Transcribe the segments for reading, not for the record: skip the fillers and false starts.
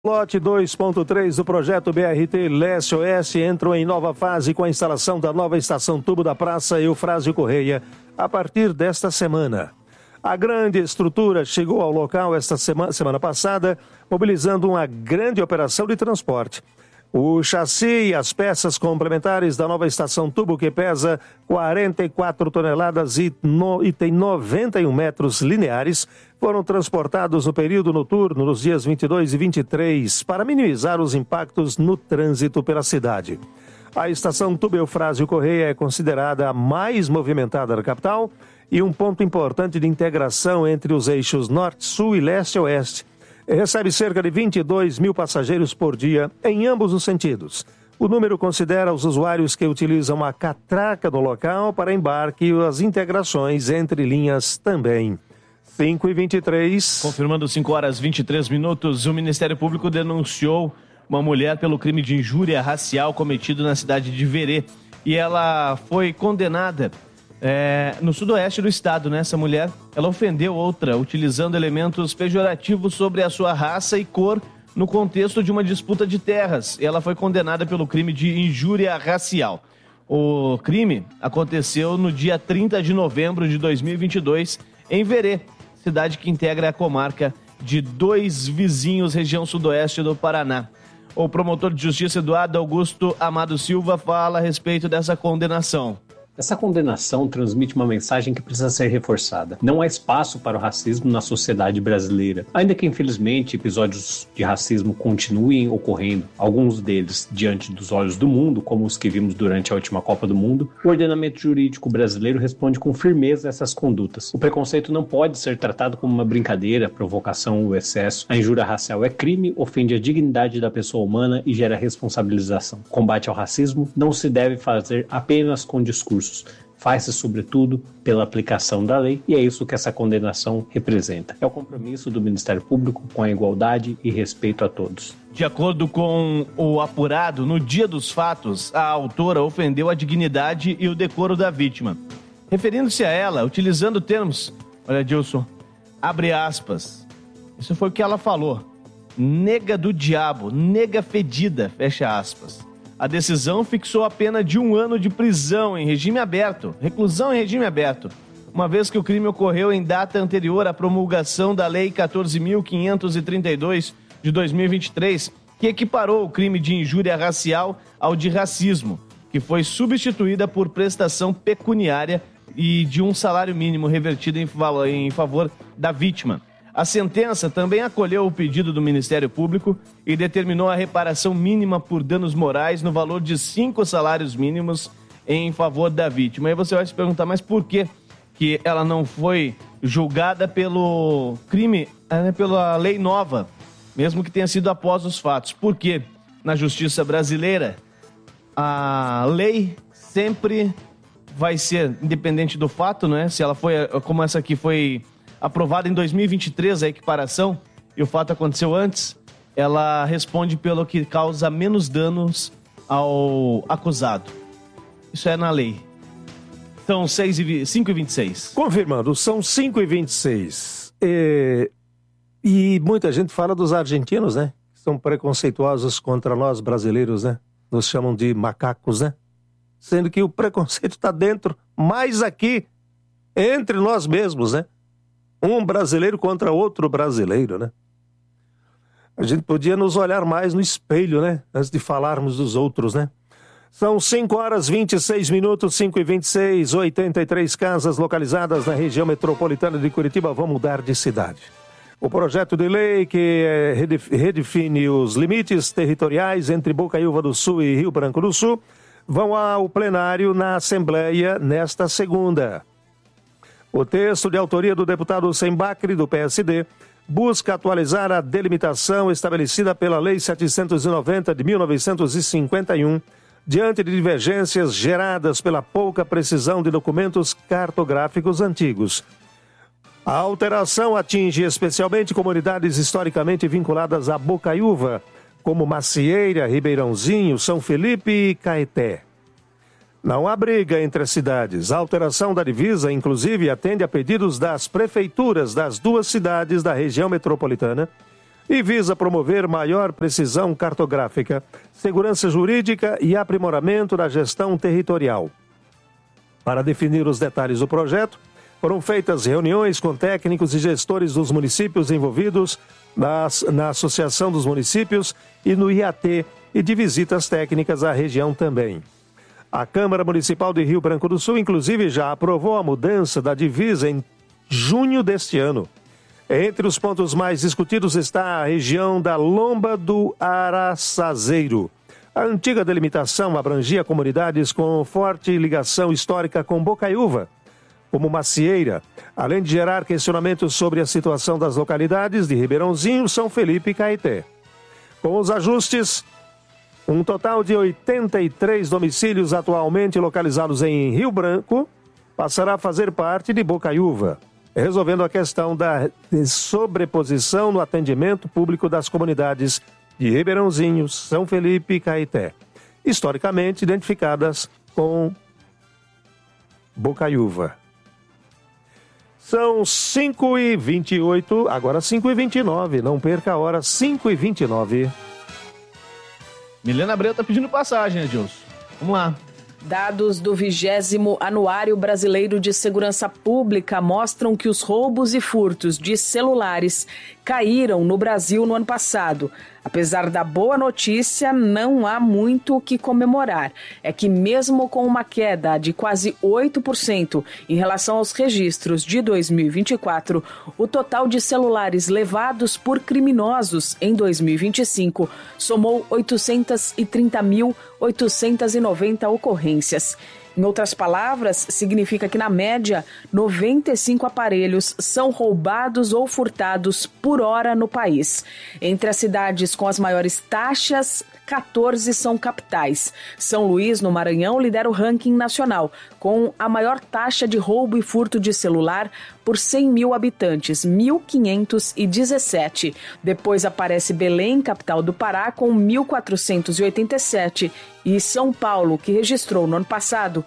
Lote 2.3 do projeto BRT Leste-Oeste entrou em nova fase com a instalação da nova estação tubo da Praça Eufrásio Correia a partir desta semana. A grande estrutura chegou ao local esta semana passada, mobilizando uma grande operação de transporte. O chassi e as peças complementares da nova estação tubo, que pesa 44 toneladas e tem 91 metros lineares, foram transportados no período noturno nos dias 22 e 23 para minimizar os impactos no trânsito pela cidade. A estação tubo Eufrásio Correia é considerada a mais movimentada da capital e um ponto importante de integração entre os eixos norte-sul e leste-oeste. Recebe cerca de 22 mil passageiros por dia em ambos os sentidos. O número considera os usuários que utilizam a catraca no local para embarque e as integrações entre linhas também. 5h23. Confirmando 5h23, o Ministério Público denunciou uma mulher pelo crime de injúria racial cometido na cidade de Verê. E ela foi condenada no sudoeste do estado, né? Essa mulher, ela ofendeu outra, utilizando elementos pejorativos sobre a sua raça e cor no contexto de uma disputa de terras. Ela foi condenada pelo crime de injúria racial. O crime aconteceu no dia 30 de novembro de 2022, em Verê, cidade que integra a comarca de Dois Vizinhos, região sudoeste do Paraná. O promotor de justiça Eduardo Augusto Amado Silva fala a respeito dessa condenação. Essa condenação transmite uma mensagem que precisa ser reforçada. Não há espaço para o racismo na sociedade brasileira. Ainda que, infelizmente, episódios de racismo continuem ocorrendo, alguns deles diante dos olhos do mundo, como os que vimos durante a última Copa do Mundo, o ordenamento jurídico brasileiro responde com firmeza a essas condutas. O preconceito não pode ser tratado como uma brincadeira, provocação ou excesso. A injúria racial é crime, ofende a dignidade da pessoa humana e gera responsabilização. O combate ao racismo não se deve fazer apenas com discursos. Faz-se, sobretudo, pela aplicação da lei, e é isso que essa condenação representa. É o compromisso do Ministério Público com a igualdade e respeito a todos. De acordo com o apurado, no dia dos fatos, a autora ofendeu a dignidade e o decoro da vítima. Referindo-se a ela, utilizando termos, olha, Dilson, abre aspas, isso foi o que ela falou, nega do diabo, nega fedida, fecha aspas. A decisão fixou a pena de 1 ano de prisão em regime aberto, reclusão em regime aberto, uma vez que o crime ocorreu em data anterior à promulgação da Lei 14.532 de 2023, que equiparou o crime de injúria racial ao de racismo, que foi substituída por prestação pecuniária e de um salário mínimo revertido em favor da vítima. A sentença também acolheu o pedido do Ministério Público e determinou a reparação mínima por danos morais no valor de 5 salários mínimos em favor da vítima. Aí você vai se perguntar, mas por que ela não foi julgada pelo crime, pela lei nova, mesmo que tenha sido após os fatos? Porque na justiça brasileira, a lei sempre vai ser independente do fato, né? Se ela foi, como essa aqui foi aprovada em 2023, a equiparação, e o fato aconteceu antes, ela responde pelo que causa menos danos ao acusado. Isso é na lei. São 5h26. Confirmando, são 5h26. E muita gente fala dos argentinos, né? São preconceituosos contra nós brasileiros, né? Nos chamam de macacos, né? Sendo que o preconceito está dentro, mais aqui, entre nós mesmos, né? Um brasileiro contra outro brasileiro, né? A gente podia nos olhar mais no espelho, né? Antes de falarmos dos outros, né? São 5h26, 5h26, 83 casas localizadas na região metropolitana de Curitiba vão mudar de cidade. O projeto de lei que redefine os limites territoriais entre Bocaiúva do Sul e Rio Branco do Sul vão ao plenário na Assembleia nesta segunda. O texto de autoria do deputado Sembacre, do PSD, busca atualizar a delimitação estabelecida pela Lei 790 de 1951, diante de divergências geradas pela pouca precisão de documentos cartográficos antigos. A alteração atinge especialmente comunidades historicamente vinculadas a Bocaiúva, como Macieira, Ribeirãozinho, São Felipe e Caeté. Não há briga entre as cidades. A alteração da divisa, inclusive, atende a pedidos das prefeituras das duas cidades da região metropolitana e visa promover maior precisão cartográfica, segurança jurídica e aprimoramento da gestão territorial. Para definir os detalhes do projeto, foram feitas reuniões com técnicos e gestores dos municípios envolvidos na Associação dos Municípios e no IAT e de visitas técnicas à região também. A Câmara Municipal de Rio Branco do Sul, inclusive, já aprovou a mudança da divisa em junho deste ano. Entre os pontos mais discutidos está a região da Lomba do Araçazeiro. A antiga delimitação abrangia comunidades com forte ligação histórica com Bocaiúva, como Macieira, além de gerar questionamentos sobre a situação das localidades de Ribeirãozinho, São Felipe e Caeté. Com os ajustes, um total de 83 domicílios atualmente localizados em Rio Branco passará a fazer parte de Bocaiúva, resolvendo a questão da sobreposição no atendimento público das comunidades de Ribeirãozinho, São Felipe e Caeté, historicamente identificadas com Bocaiúva. São 5h28, agora 5h29, não perca a hora, 5h29. Milena Abreu tá pedindo passagem, Adilson. Vamos lá. Dados do 20º Anuário Brasileiro de Segurança Pública mostram que os roubos e furtos de celulares caíram no Brasil no ano passado. Apesar da boa notícia, não há muito o que comemorar. É que mesmo com uma queda de quase 8% em relação aos registros de 2024, o total de celulares levados por criminosos em 2025 somou 830.890 ocorrências. Em outras palavras, significa que, na média, 95 aparelhos são roubados ou furtados por hora no país. Entre as cidades com as maiores taxas, 14 são capitais. São Luís, no Maranhão, lidera o ranking nacional, com a maior taxa de roubo e furto de celular por 100 mil habitantes, 1.517. Depois aparece Belém, capital do Pará, com 1.487. E São Paulo, que registrou no ano passado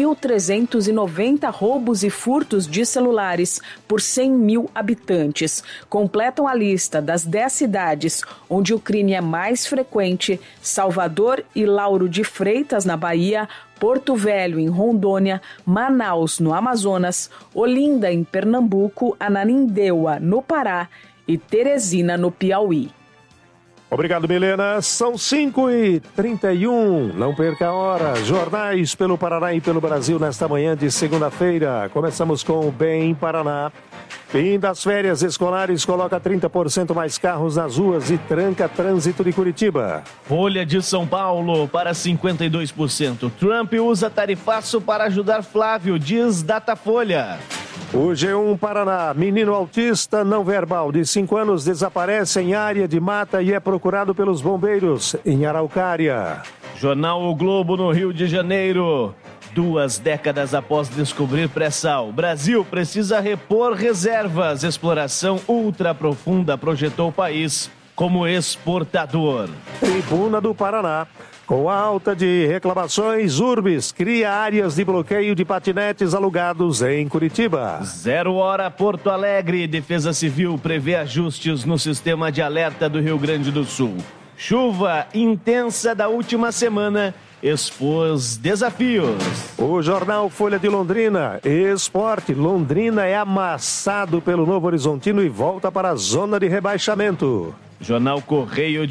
1.390 roubos e furtos de celulares por 100 mil habitantes. Completam a lista das 10 cidades onde o crime é mais frequente: Salvador e Lauro de Freitas, na Bahia, Porto Velho, em Rondônia, Manaus, no Amazonas, Olinda, em Pernambuco, Ananindeua, no Pará e Teresina, no Piauí. Obrigado, Milena. São 5h31. Não perca a hora. Jornais pelo Paraná e pelo Brasil nesta manhã de segunda-feira. Começamos com o Bem Paraná. Fim das férias escolares coloca 30% mais carros nas ruas e tranca trânsito de Curitiba. Folha de São Paulo para 52%. Trump usa tarifaço para ajudar Flávio, diz Datafolha. O G1 Paraná, menino autista não verbal de 5 anos desaparece em área de mata e é procurado pelos bombeiros em Araucária. Jornal O Globo no Rio de Janeiro. 2 décadas após descobrir pré-sal, Brasil precisa repor reservas. Exploração ultraprofunda projetou o país como exportador. Tribuna do Paraná. Com a alta de reclamações, Urbis cria áreas de bloqueio de patinetes alugados em Curitiba. 0 hora Porto Alegre. Defesa Civil prevê ajustes no sistema de alerta do Rio Grande do Sul. Chuva intensa da última semana expôs desafios. O jornal Folha de Londrina. Esporte. Londrina é amassado pelo Novo Horizontino e volta para a zona de rebaixamento. Jornal Correio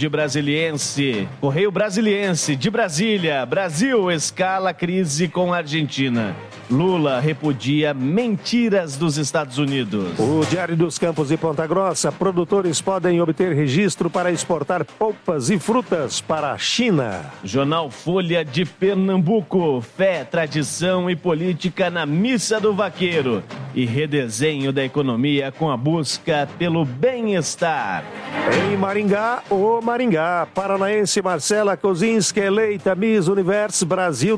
Brasiliense de Brasília. Brasil escala crise com a Argentina. Lula repudia mentiras dos Estados Unidos. O Diário dos Campos de Ponta Grossa. Produtores podem obter registro para exportar polpas e frutas para a China. Jornal Folha de Pernambuco. Fé, tradição e política na missa do vaqueiro. E redesenho da economia com a busca pelo bem-estar. Em Maringá, o Maringá. Paranaense Marcela Kozinski eleita Miss Universo Brasil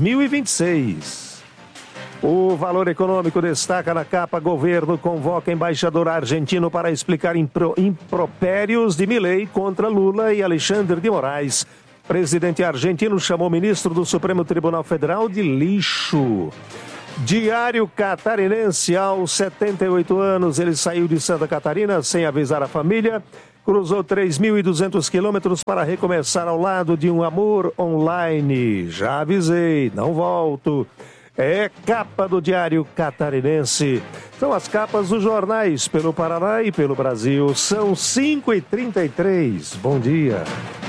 2026. O Valor Econômico destaca na capa: governo convoca embaixador argentino para explicar impropérios de Milei contra Lula e Alexandre de Moraes. Presidente argentino chamou ministro do Supremo Tribunal Federal de lixo. Diário Catarinense. Aos 78 anos, ele saiu de Santa Catarina sem avisar a família Cruzou 3.200 quilômetros para recomeçar ao lado de um amor online. Já avisei, não volto. É capa do Diário Catarinense. São as capas dos jornais pelo Paraná e pelo Brasil. São 5h33. Bom dia.